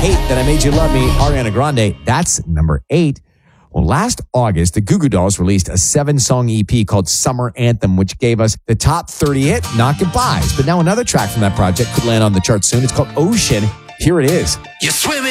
Hate That I Made You Love Me, Ariana Grande. That's number 8. Well, last August, the Goo Goo Dolls released a 7-song EP called Summer Anthem, which gave us the top 30 hit, Not Goodbyes. But now another track from that project could land on the charts soon. It's called Ocean. Here it is. You're swimming.